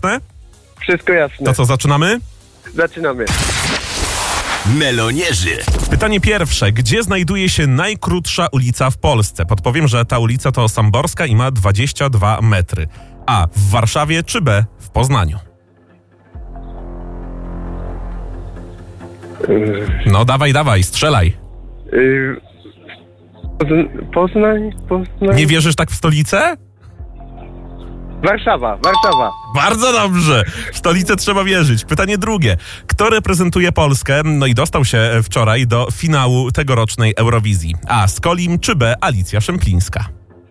jasne? Wszystko jasne. To co, zaczynamy? Zaczynamy. Melonierzy. Pytanie pierwsze. Gdzie znajduje się najkrótsza ulica w Polsce? Podpowiem, że ta ulica to Samborska i ma 22 metry. A. W Warszawie czy B. W Poznaniu? No dawaj, strzelaj. Poznań. Nie wierzysz tak w stolicę? Warszawa. Bardzo dobrze. W stolicę trzeba wierzyć. Pytanie drugie. Kto reprezentuje Polskę, no i dostał się wczoraj do finału tegorocznej Eurowizji? A. Skolim czy B. Alicja Szemplińska?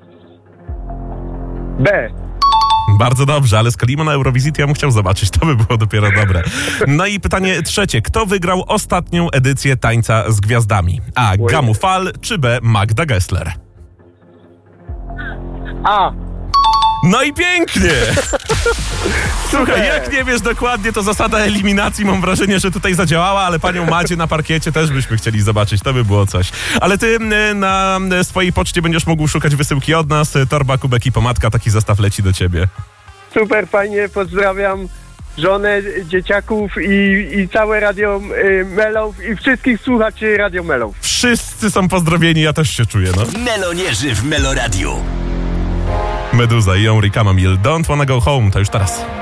B. Bardzo dobrze, ale Skolima na Eurowizji to ja bym chciał zobaczyć. To by było dopiero dobre. No i pytanie trzecie. Kto wygrał ostatnią edycję Tańca z Gwiazdami? A. Gamu Fal czy B. Magda Gessler? A. No i pięknie! Słuchaj, jak nie wiesz dokładnie, to zasada eliminacji, mam wrażenie, że tutaj zadziałała, ale panią Madzie na parkiecie też byśmy chcieli zobaczyć, to by było coś. Ale ty na swojej poczcie będziesz mógł szukać wysyłki od nas, torba, kubek i pomadka, taki zestaw leci do ciebie. Super, fajnie, pozdrawiam żonę, dzieciaków i całe Radio Melow i wszystkich słuchaczy Radio Melow. Wszyscy są pozdrowieni, ja też się czuję, no. Melonierzy w Meloradiu. Meduza i Henri Camamille, Don't Wanna Go Home, to już teraz.